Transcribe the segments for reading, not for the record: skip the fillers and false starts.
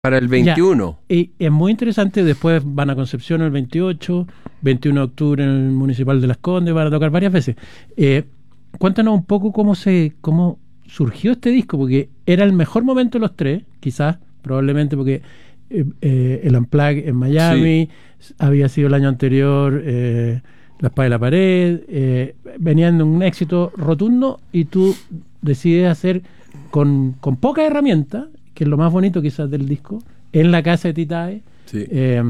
para el Ya, 21. y es muy interesante. Después van a Concepción el 28, 21 de octubre en el Municipal de Las Condes, van a tocar varias veces. Cuéntanos un poco cómo surgió este disco, porque era el mejor momento de los tres, quizás, probablemente porque el Unplugged en Miami, había sido el año anterior La Espada de la Pared, venían de un éxito rotundo y tú decides hacer con poca herramienta, que es lo más bonito quizás del disco, en la casa de Titae, Sí.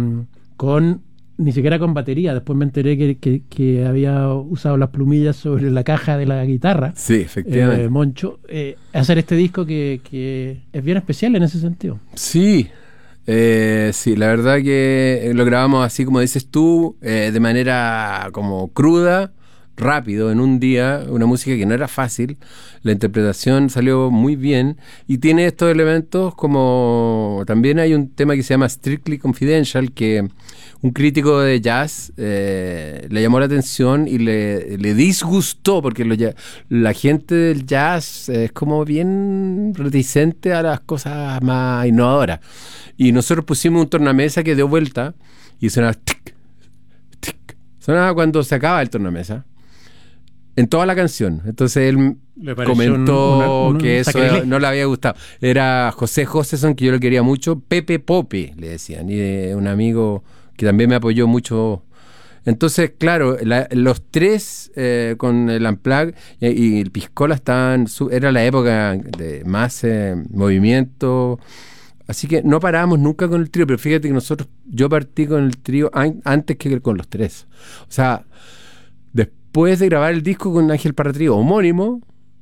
ni siquiera con batería. Después me enteré que había usado las plumillas sobre la caja de la guitarra, Sí, efectivamente. Moncho, hacer este disco que es bien especial en ese sentido. Sí, sí, la verdad que lo grabamos así como dices tú, de manera como cruda, rápido, en un día, una música que no era fácil. La interpretación salió muy bien y tiene estos elementos como... También hay un tema que se llama Strictly Confidential, que un crítico de jazz le llamó la atención y le disgustó, porque la gente del jazz es como bien reticente a las cosas más innovadoras. Y nosotros pusimos un tornamesa que dio vuelta y sonaba tic, tic. Sonaba cuando se acaba el tornamesa en toda la canción. Entonces él Le pareció comentó que eso sacrilegio. no le había gustado. Era José Joseson, que yo lo quería mucho. Pepe Pope, le decían. Y un amigo que también me apoyó mucho. Entonces, claro, los tres con el Unplugged y el Piscola estaban... Era la época de más movimiento. Así que no parábamos nunca con el trío. Pero fíjate que yo partí con el trío antes que con los tres. O sea... Después de grabar el disco con Ángel Parra Trío homónimo,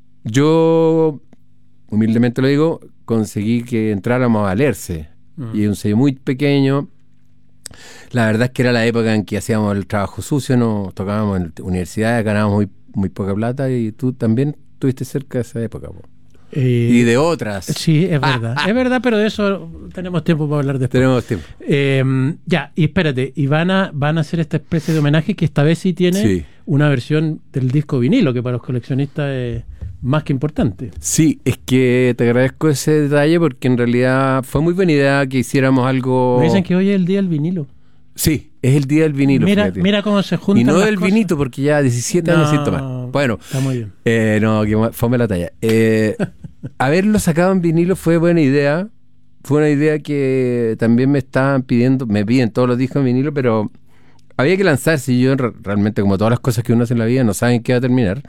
yo, humildemente lo digo, conseguí que entráramos a Valerse. Y un sello muy pequeño. La verdad es que era la época en que hacíamos el trabajo sucio, nos tocábamos en universidades, ganábamos muy, muy poca plata, y tú también estuviste cerca de esa época, po. Y de otras. Sí, es verdad. Es verdad, pero de eso tenemos tiempo para hablar después. Tenemos tiempo. Ya, y espérate, y van a hacer esta especie de homenaje que esta vez sí tiene una versión del disco vinilo, que para los coleccionistas es más que importante. Sí, es que te agradezco ese detalle porque en realidad fue muy buena idea que hiciéramos algo... Me dicen que hoy es el día del vinilo. Sí, es el día del vinilo. Mira cómo se juntan y no las del cosas. Vinito, porque ya 17 años sin tomar. Bueno, está muy bien. no, que fome la talla. Haberlo sacado en vinilo fue buena idea. Fue una idea que también me piden todos los discos en vinilo, pero había que lanzarse. Y yo realmente, como todas las cosas que uno hace en la vida, no saben qué va a terminar.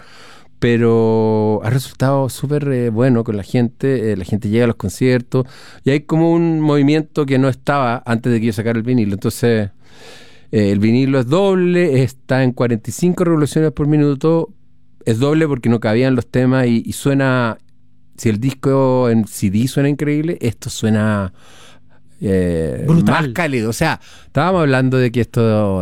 Pero ha resultado súper bueno con la gente. La gente llega a los conciertos y hay como un movimiento que no estaba antes de que yo sacara el vinilo. Entonces... el vinilo es doble, está en 45 revoluciones por minuto. Es doble porque no cabían los temas y suena... Si el disco en CD suena increíble, esto suena más cálido. O sea, estábamos hablando de que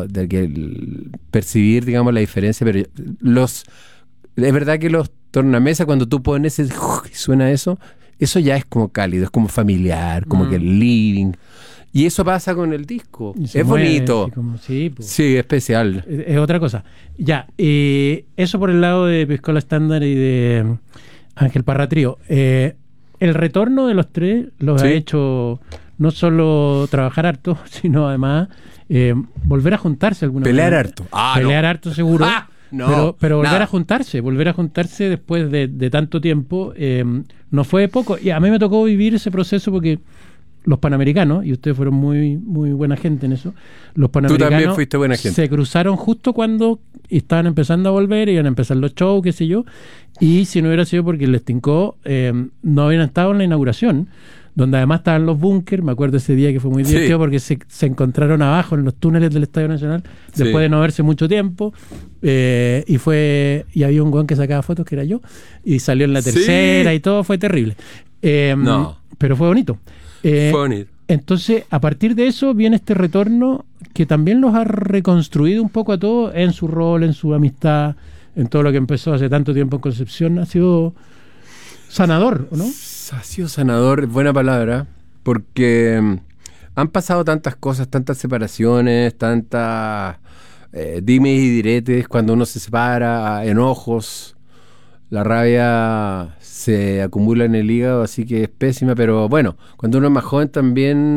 percibir, digamos, la diferencia, pero es verdad que los tornamesa, cuando tú pones y suena eso ya es como cálido, es como familiar, como que el living. Y eso pasa con el disco. Es bonito. Sí, especial. Es otra cosa. Ya, eso por el lado de Piscola Estándar y de Ángel Parra Trío. El retorno de los tres los ha hecho no solo trabajar harto, sino además volver a juntarse alguna vez. Pelear harto. Pelear harto seguro. No, pero volver a juntarse después de tanto tiempo, no fue poco. Y a mí me tocó vivir ese proceso porque los Panamericanos, y ustedes fueron muy, muy buena gente en eso, los Panamericanos tú también fuiste buena gente. Se cruzaron justo cuando estaban empezando a volver, iban a empezar los shows, qué sé yo, y si no hubiera sido porque les tincó, no habían estado en la inauguración, donde además estaban los búnkers. Me acuerdo ese día que fue muy divertido porque se encontraron abajo en los túneles del Estadio Nacional después de no verse mucho tiempo, y había un guan que sacaba fotos que era yo, y salió en la tercera y todo, fue terrible. Pero fue bonito. Fue bonito. Entonces, a partir de eso viene este retorno que también los ha reconstruido un poco a todos en su rol, en su amistad, en todo lo que empezó hace tanto tiempo en Concepción. Ha sido sanador, ¿o no? Ha sido sanador, buena palabra, porque han pasado tantas cosas, tantas separaciones, tantas dimes y diretes cuando uno se separa, enojos. La rabia se acumula en el hígado, así que es pésima, pero bueno, cuando uno es más joven también